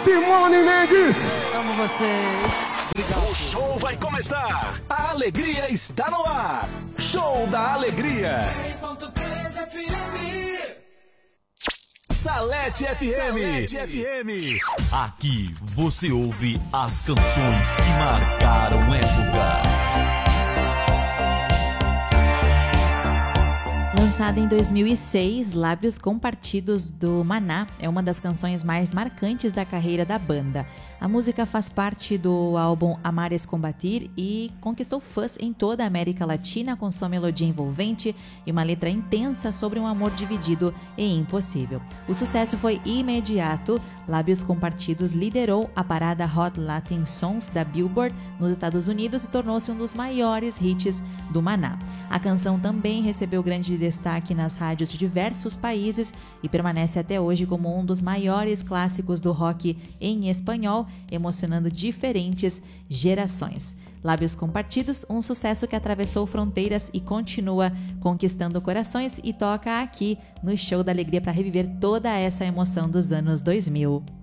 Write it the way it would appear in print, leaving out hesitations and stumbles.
Simone Mendes. Amo vocês. O show vai começar. A alegria está no ar. Show da Alegria. Salete FM. Aqui você ouve as canções que marcaram épocas. Lançada em 2006, Lábios Compartidos do Maná é uma das canções mais marcantes da carreira da banda. A música faz parte do álbum Amar es Combatir e conquistou fãs em toda a América Latina com sua melodia envolvente e uma letra intensa sobre um amor dividido e impossível. O sucesso foi imediato. Lábios Compartidos liderou a parada Hot Latin Songs da Billboard nos Estados Unidos e tornou-se um dos maiores hits do Maná. A canção também recebeu grande destaque nas rádios de diversos países e permanece até hoje como um dos maiores clássicos do rock em espanhol, emocionando diferentes gerações. Lábios Compartidos, um sucesso que atravessou fronteiras e continua conquistando corações e toca aqui no Show da Alegria para reviver toda essa emoção dos anos 2000.